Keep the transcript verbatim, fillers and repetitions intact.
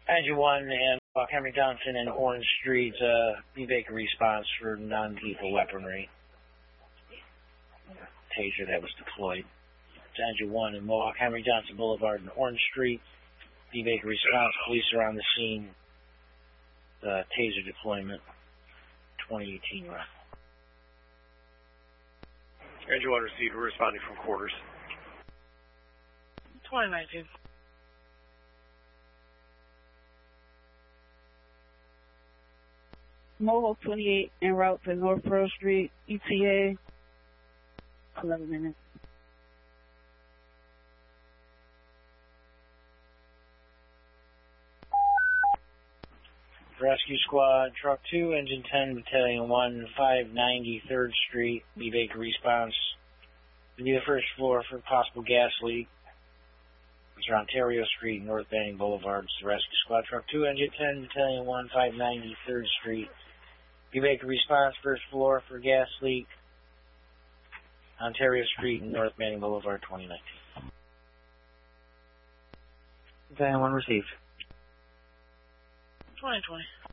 Engine one and uh, Henry Johnson and Orange Street, uh, B. Baker response for non-lethal weaponry. Taser that was deployed. To Engine one and Mohawk Henry Johnson Boulevard and Orange Street. B. Baker response. Police are on the scene. Uh, taser deployment. twenty eighteen round. Engine one received. We're responding from quarters. twenty nineteen. Mohawk twenty-eight en route to North Pearl Street, E T A. eleven minutes. Rescue Squad, Truck two, Engine ten, Battalion one, five ninety third Street, B. Baker response. We need the first floor for possible gas leak. It's Ontario Street, North Banning Boulevard. It's the Rescue Squad, Truck two, Engine ten, Battalion one, five ninety third Street. B. Baker response, first floor for gas leak. Ontario Street, North Banning Boulevard, twenty nineteen. Battalion one received. twenty twenty.